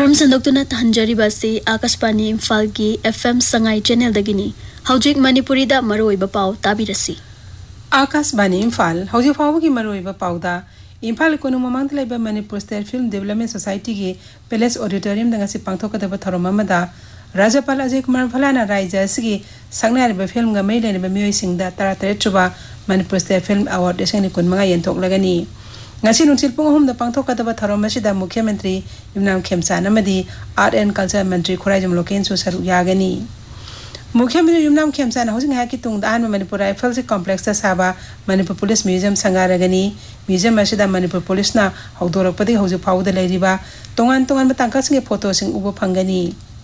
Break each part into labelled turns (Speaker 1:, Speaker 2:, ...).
Speaker 1: Therm संदोक्तुना तहंजरीबासी Akashvani Imphal की FM Sangai channel दगिनी हौजिक Manipuri दा मरोइबा पाउ ताबिरसी
Speaker 2: Akashvani Imphal हौजिक फावगी मरोइबा पाउदा Imphal कोनु ममांग Laiba Manipur state film development society की पैलेस ऑडिटोरियम दंगासी पांगथोकदबा थरम अमदा राज्यपाल अजय कुमार फलाना राज्य असगी संगनारिबा फिल्म गा मेलेनिबा मियोइसिंगदा 33 सुबा Manipur state film award देशंगनि कुनमंगा येंथोकलगनी ngasi nungsil pung hum da pangthokadaba tharom asida mukhyamantri Yumnam Khemsan amadi art and culture mantri Khuraijam Loken su saru yagani mukhyamantri Yumnam Khemsan housing ha ki tung da an Manipur Rifles complex ta saba Manipur Police Museum sangaragani museum asida Manipur Police na haudorakpadi hauju phauda leiriba tongan matangka singe photo sing ubo phangani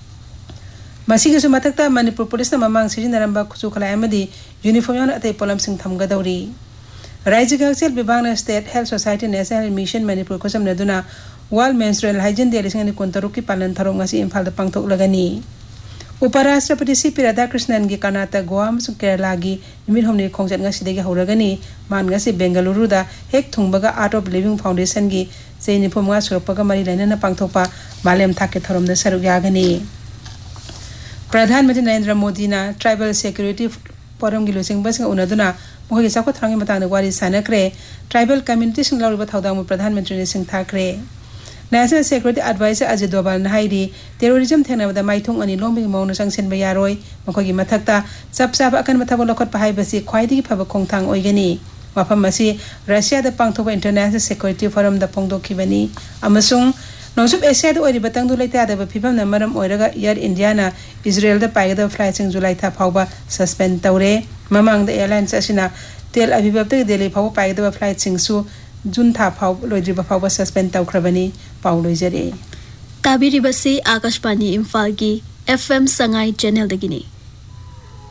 Speaker 2: masigi su matakta Manipur Police na mamang sijinaramba khusu khalai amadi uniform yon atei polam sing thamgadawri राज्य गक्सेल विभाग state health society national mission Manipur को समनदुना world menstrual hygiene day लिसिंग कुंतरुक की पालन थरोंग ngasi Imphal दा पांगथोकलगनी उपराष्ट्रपति CP. Radhakrishnan की कर्नाटक गोवा अमसुंग केरला की निमित हमने खोंगचत ngasi दगी हौरगनी मान ngasi बेंगलुरु दा हेक थुंगबगा आर्ट ऑफ लिविंग फाउंडेशन की जेनि फुमगा सुरपगा मरी लाइनना पांगथोकपा मालेम थाके थरोम दा सरुक यागनी प्रधानमंत्री नरेंद्र मोदी ना ट्राइबल सिक्योरिटी फोरम की लुसिंग बस उनदुना मोहगी साको थरंगी मतांग वारी सानक्रे ट्राइबल कम्युनिटी सिंग लौरिबा थौदांग प्रधानमंत्री ने सिंग थाकरे national security adviser Ajay Doval नाहाइरी terrorism थेंगनाबदा माइथोंग अनि लोंबिंग मौन संगसेनबा यारोय मखोगी मथक्ता चपचाब अकन मथाबो लखत पाहाइबसी ख्वाइदिगी फब खोंगथांग ओइगनी वफम मसी रशिया दा पांगथोबा इंटरनेशनल सिक्योरिटी फोरम दा पोंगदोखिबनी अमसुंग नोसुब एशिया दा ओरिबा तंगदु लैतादबा फिबम न मरम ओइरगा एयर इंडिया ना इजराइल दा पाइगदा फ्लाइट सिंग जुलाई था फावबा सस्पेंड तौरे ममांग दा एयरलाइंस असिना तेल अभिभव तक दिल्ली फाव पाइगदा फ्लाइट सिंगसु जुन था फाव लोइद्रिबा फाव सस्पेंड तौखरबनी पाउ लोइजरे
Speaker 1: ताबिरिबसी आकाशवाणी इम्फाल की FM संगाई चैनल दगिनी